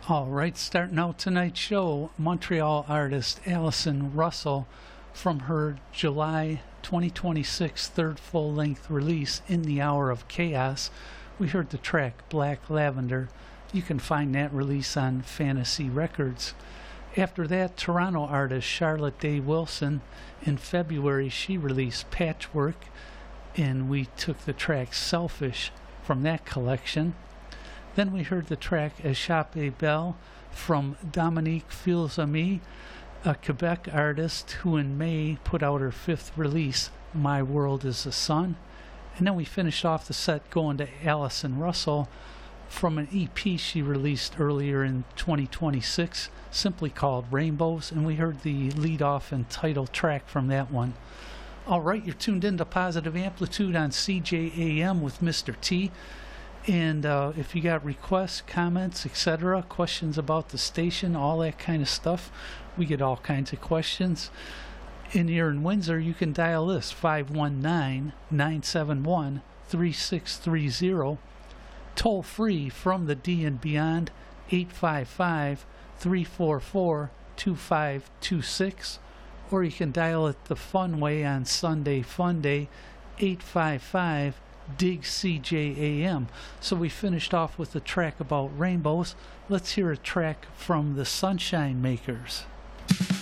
All right, starting out tonight's show, Montreal artist Allison Russell from her July 2026 third full-length release, In the Hour of Chaos. We heard the track Black Lavender. You can find that release on Fantasy Records. After that, Toronto artist Charlotte Day Wilson. In February, she released Patchwork, and we took the track Selfish from that collection. Then we heard the track Échappée Belle from Dominique Fils-Aimé, a Quebec artist who in May put out her fifth release, My World is the Sun. And then we finished off the set going to Allison Russell from an EP she released earlier in 2026, simply called Rainbows, and we heard the lead-off and title track from that one. All right, you're tuned in to Positive Amplitude on CJAM with Mr. T. And if you got requests, comments, etc., questions about the station, all that kind of stuff, we get all kinds of questions. And you're in Windsor, you can dial this 519-971-3630. Toll free from the D and Beyond, 855-344-2526. Or you can dial it the fun way on Sunday Fun Day, 855 Dig CJAM. So we finished off with a track about rainbows. Let's hear a track from the Sunshine Makers.